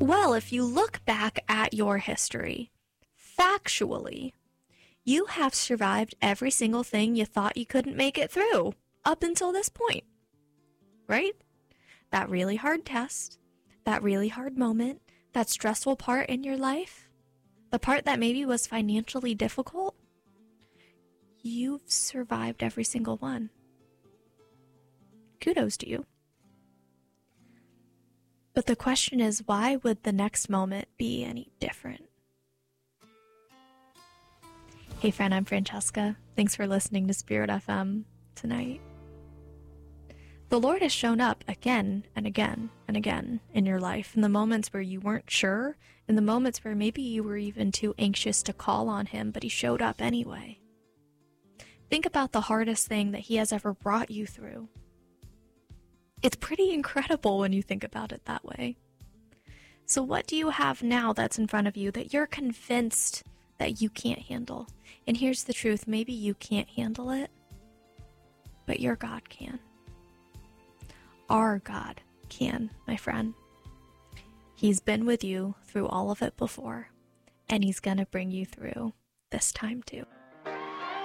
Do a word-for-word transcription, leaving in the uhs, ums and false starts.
Well, if you look back at your history, factually, you have survived every single thing you thought you couldn't make it through up until this point, right? That really hard test, that really hard moment, that stressful part in your life, the part that maybe was financially difficult, you've survived every single one. Kudos to you. But the question is, why would the next moment be any different? Hey friend, I'm Francesca. Thanks for listening to Spirit F M tonight. The Lord has shown up again and again and again in your life, in the moments where you weren't sure, in the moments where maybe you were even too anxious to call on him, but he showed up anyway. Think about the hardest thing that he has ever brought you through. It's pretty incredible when you think about it that way. So what do you have now that's in front of you that you're convinced that you can't handle? And here's the truth, maybe you can't handle it, but your God can. Our God can, my friend. He's been with you through all of it before, and he's gonna bring you through this time too.